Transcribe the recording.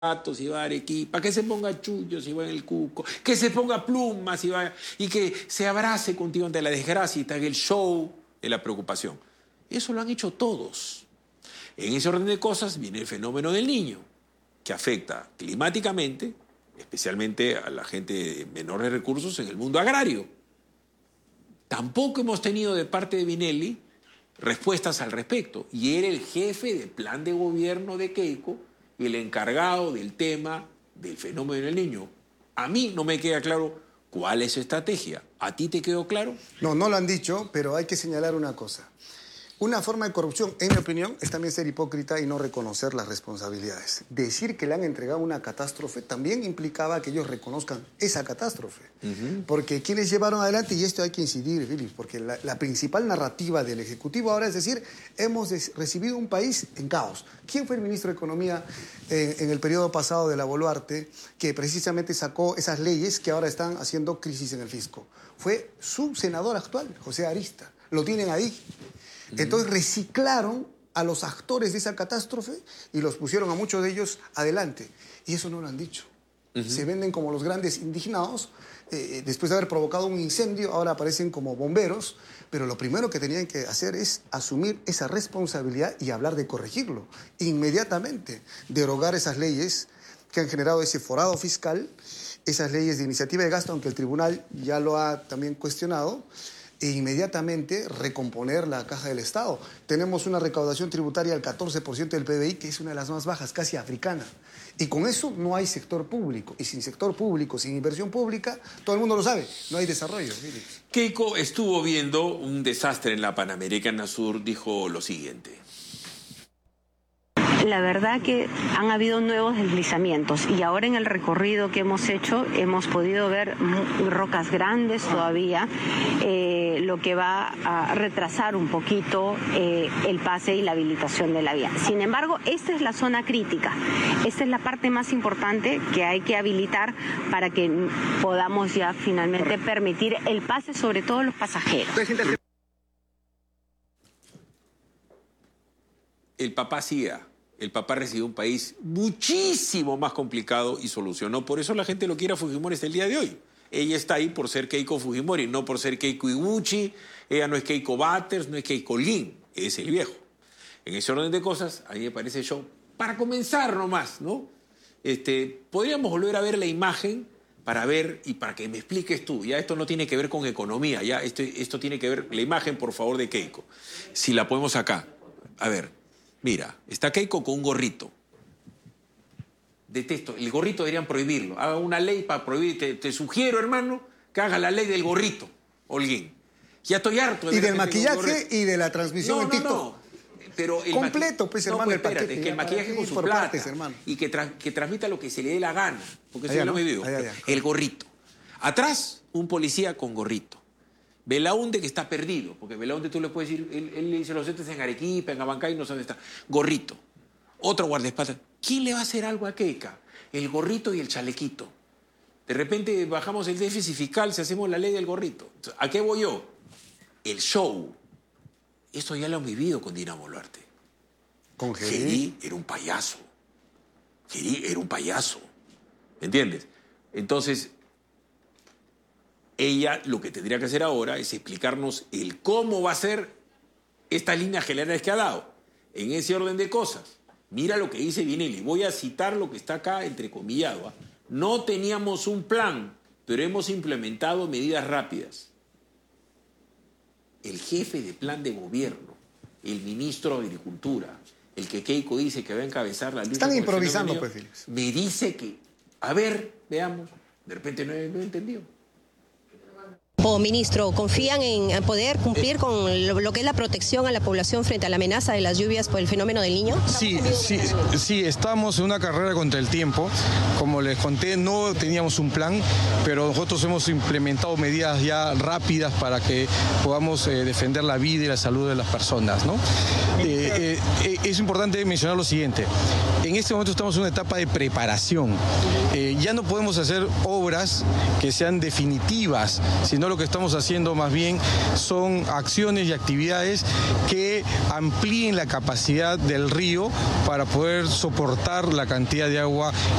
Pato si va a Arequipa, que se ponga Chullo si va en el Cuco, que se ponga Pluma si va, y que se abrace contigo ante la desgracia y te haga el show de la preocupación. Eso lo han hecho todos. En ese orden de cosas viene el fenómeno del Niño, que afecta climáticamente, especialmente a la gente de menores recursos en el mundo agrario. Tampoco hemos tenido de parte de Vinelli respuestas al respecto, y era el jefe del plan de gobierno de Keiko, el encargado del tema del fenómeno del Niño. A mí no me queda claro cuál es su estrategia. ¿A ti te quedó claro? No, no lo han dicho, pero hay que señalar una cosa. Una forma de corrupción, en mi opinión, es también ser hipócrita y no reconocer las responsabilidades. Decir que le han entregado una catástrofe también implicaba que ellos reconozcan esa catástrofe. Porque quienes llevaron adelante, y esto hay que incidir, Philip, porque la principal narrativa del Ejecutivo ahora es decir, hemos recibido un país en caos. ¿Quién fue el ministro de Economía en el periodo pasado de la Boluarte que precisamente sacó esas leyes que ahora están haciendo crisis en el fisco? Fue su senador actual, José Arista. Lo tienen ahí. Entonces reciclaron a los actores de esa catástrofe y los pusieron a muchos de ellos adelante. Y eso no lo han dicho. Se venden como los grandes indignados. Después de haber provocado un incendio, ahora aparecen como bomberos. Pero lo primero que tenían que hacer es asumir esa responsabilidad y hablar de corregirlo. Inmediatamente derogar esas leyes que han generado ese forado fiscal, esas leyes de iniciativa de gasto, aunque el tribunal ya lo ha también cuestionado, e inmediatamente recomponer la caja del Estado. Tenemos una recaudación tributaria del 14% del PBI, que es una de las más bajas, casi africana. Y con eso no hay sector público. Y sin sector público, sin inversión pública, todo el mundo lo sabe, no hay desarrollo. Keiko estuvo viendo un desastre en la Panamericana Sur, dijo lo siguiente. La verdad que han habido nuevos deslizamientos y ahora en el recorrido que hemos hecho hemos podido ver rocas grandes todavía, lo que va a retrasar un poquito el pase y la habilitación de la vía. Sin embargo, esta es la zona crítica, esta es la parte más importante que hay que habilitar para que podamos ya finalmente permitir el pase, sobre todo los pasajeros. El papá siga. El papá recibió un país muchísimo más complicado y solucionó. Por eso la gente lo quiere a Fujimori hasta el día de hoy. Ella está ahí por ser Keiko Fujimori, no por ser Keiko Iguchi. Ella no es Keiko Batters, no es Keiko Lin, es el viejo. En ese orden de cosas, a mí me parece yo, para comenzar nomás, ¿no? Podríamos volver a ver la imagen para ver y para que me expliques tú. Ya esto no tiene que ver con economía, ya esto tiene que ver, la imagen, por favor, de Keiko. Si la ponemos acá. A ver. Mira, está Keiko con un gorrito. Detesto, el gorrito deberían prohibirlo. Haga una ley para prohibir. Te sugiero, hermano, que haga la ley del gorrito, Holguín. Ya estoy harto de... Y del maquillaje y de la transmisión en TikTok. No. Pero el completo, pues, hermano, pues, el paquete. Espérate, que el maquillaje con su plata. Partes, hermano. Y que transmita lo que se le dé la gana. Porque eso ya lo he vivido. El gorrito. Atrás, un policía con gorrito. Belaunde que está perdido, porque Belaunde tú le puedes decir, él le dice los entes en Arequipa, en Abancay, no sé dónde está. Gorrito. Otro guardaespaldas. ¿Quién le va a hacer algo a Keika? El gorrito y el chalequito. De repente bajamos el déficit fiscal si hacemos la ley del gorrito. ¿A qué voy yo? El show. Esto ya lo han vivido con Dina Boluarte. ¿Con Gerí era un payaso. Gerí era un payaso. ¿Me entiendes? Entonces... ella lo que tendría que hacer ahora es explicarnos el cómo va a ser estas líneas generales que ha dado. En ese orden de cosas, mira lo que dice Vinelli. Voy a citar lo que está acá entrecomillado. ¿Eh? No teníamos un plan, pero hemos implementado medidas rápidas. El jefe de plan de gobierno, el ministro de Agricultura, el que Keiko dice que va a encabezar la lucha... Están improvisando, pues, Félix. Me dice que... A ver, veamos. De repente no he entendido. Ministro, ¿confían en poder cumplir con lo que es la protección a la población frente a la amenaza de las lluvias por el fenómeno del Niño? Sí, estamos en una carrera contra el tiempo. Como les conté, no teníamos un plan, pero nosotros hemos implementado medidas ya rápidas para que podamos defender la vida y la salud de las personas, ¿no? Es importante mencionar lo siguiente. en este momento estamos en una etapa de preparación. Ya no podemos hacer obras que sean definitivas, sino lo que estamos haciendo más bien son acciones y actividades que amplíen la capacidad del río para poder soportar la cantidad de agua